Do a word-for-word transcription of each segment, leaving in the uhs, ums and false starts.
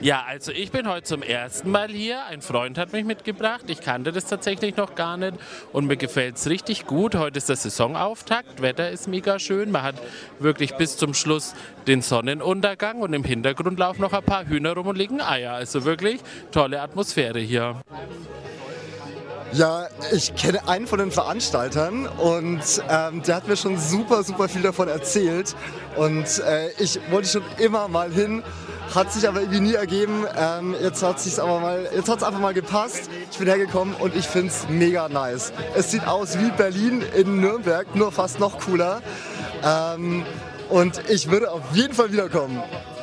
Ja, also ich bin heute zum ersten Mal hier. Ein Freund hat mich mitgebracht. Ich kannte das tatsächlich noch gar nicht und mir gefällt es richtig gut. Heute ist der Saisonauftakt. Wetter ist mega schön. Man hat wirklich bis zum Schluss den Sonnenuntergang und im Hintergrund laufen noch ein paar Hühner rum und legen Eier. Also wirklich tolle Atmosphäre hier. Ja, ich kenne einen von den Veranstaltern und ähm, der hat mir schon super, super viel davon erzählt und äh, ich wollte schon immer mal hin, hat sich aber irgendwie nie ergeben. Ähm, jetzt hat es aber mal, jetzt hat es einfach mal gepasst. Ich bin hergekommen und ich finde es mega nice. Es sieht aus wie Berlin in Nürnberg, nur fast noch cooler. Ähm, und ich würde auf jeden Fall wiederkommen.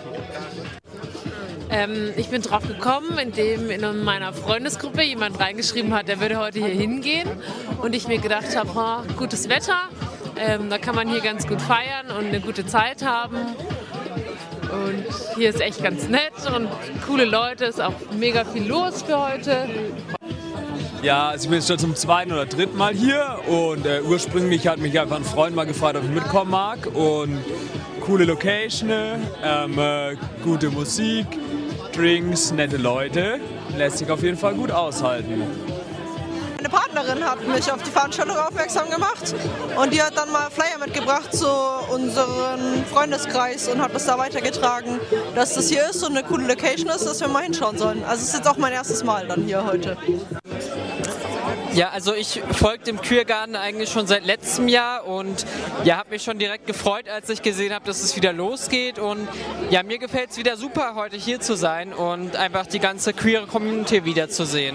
Ähm, ich bin drauf gekommen, indem in meiner Freundesgruppe jemand reingeschrieben hat, der würde heute hier hingehen und ich mir gedacht habe, oh, gutes Wetter, ähm, da kann man hier ganz gut feiern und eine gute Zeit haben und hier ist echt ganz nett und coole Leute, ist auch mega viel los für heute. Ja, also ich bin jetzt schon zum zweiten oder dritten Mal hier und äh, ursprünglich hat mich einfach ein Freund mal gefragt, ob ich mitkommen mag und coole Location, ähm, äh, gute Musik, Drinks, nette Leute, lässt sich auf jeden Fall gut aushalten. Meine Partnerin hat mich auf die Veranstaltung aufmerksam gemacht und die hat dann mal Flyer mitgebracht zu unserem Freundeskreis und hat das da weitergetragen, dass das hier ist und eine coole Location ist, dass wir mal hinschauen sollen. Also es ist jetzt auch mein erstes Mal dann hier heute. Ja, also ich folge dem Queergarten eigentlich schon seit letztem Jahr und ja, habe mich schon direkt gefreut, als ich gesehen habe, dass es wieder losgeht und ja, mir gefällt es wieder super, heute hier zu sein und einfach die ganze queere Community wiederzusehen.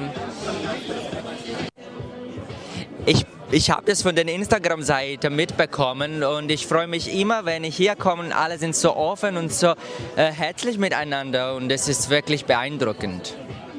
Ich, ich habe das von der Instagram-Seite mitbekommen und ich freue mich immer, wenn ich hier komme und alle sind so offen und so äh, herzlich miteinander und es ist wirklich beeindruckend.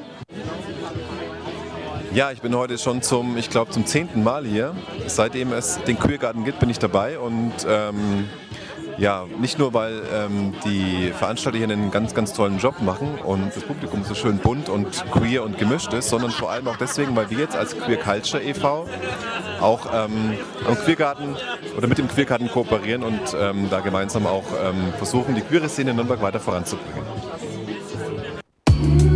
Ja, ich bin heute schon zum, ich glaube, zum zehnten Mal hier. Seitdem es den Queergarten gibt, bin ich dabei und ähm, ja, nicht nur, weil ähm, die Veranstalter hier einen ganz, ganz tollen Job machen und das Publikum so schön bunt und queer und gemischt ist, sondern vor allem auch deswegen, weil wir jetzt als Queer Culture e V auch ähm, am Queergarten oder mit dem Queergarten kooperieren und ähm, da gemeinsam auch ähm, versuchen, die queere Szene in Nürnberg weiter voranzubringen.